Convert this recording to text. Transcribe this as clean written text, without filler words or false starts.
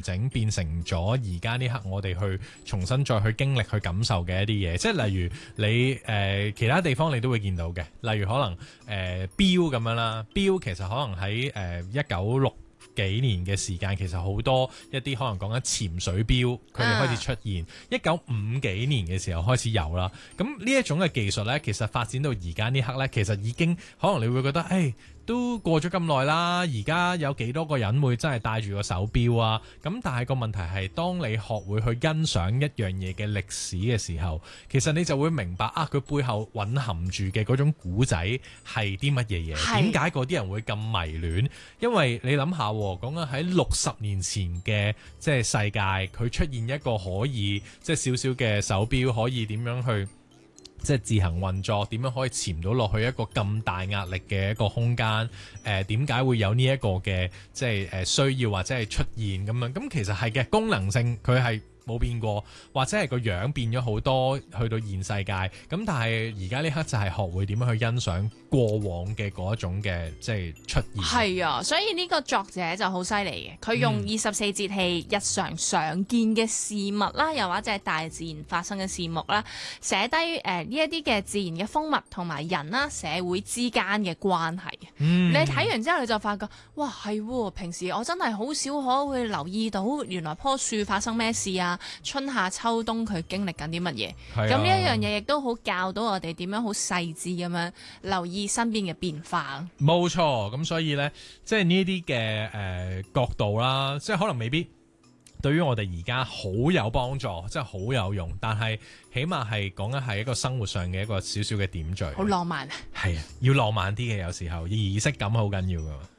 整，變成咗而家呢刻我哋去重新再去經歷去感受嘅一啲嘢。即係例如你其他地方你都會見到嘅，例如可能錶咁樣啦，錶其實可能喺1960幾年嘅時間，其實好多一啲可能講緊潛水錶，佢哋開始出現。1950幾年嘅時候開始有啦。咁呢一種嘅技術呢，其實發展到而家呢刻呢，其實已經可能你會覺得，都過咗咁耐啦，而家有幾多個人會真係戴住個手錶啊？咁但係個問題係，當你學會去欣賞一樣嘢嘅歷史嘅時候，其實你就會明白佢背後蘊含住嘅嗰種古仔係啲乜嘢嘢？點解嗰啲人會咁迷戀？因為你諗下，講緊喺60年前嘅即係世界，佢出現一個可以即係少少嘅手錶，可以點樣去即係自行運作，點樣可以潛到落去一個咁大壓力嘅一個空間？點解會有呢一個嘅即係需要或者係出現咁樣？咁其實係嘅功能性，佢係冇變過，或者係個樣變咗好多，去到現世界。咁但係而家呢刻就係學會點樣去欣賞過往嘅嗰一種嘅即係出現。係啊，所以呢個作者就好犀利嘅，佢用24節氣日常常見嘅事物啦，又或者係大自然發生嘅事物啦，寫低呢一啲嘅自然嘅風物同埋人啦、社會之間嘅關係。你睇完之後你就發覺，哇係喎，平時我真係好少可會留意到原來棵樹發生咩事啊，春夏秋冬佢經歷緊啲乜嘢。咁呢一樣嘢亦都好教到我哋點樣好細緻咁樣留意身邊嘅變化。 冇錯，咁所以呢，即係呢啲嘅角度啦，即係可能未必對於我哋而家好有幫助，即係好有用，但係起碼係講緊係一個生活上嘅一個少少嘅點綴。 好浪漫啊！ 係啊，要浪漫啲嘅，有時候儀式感好緊要㗎嘛。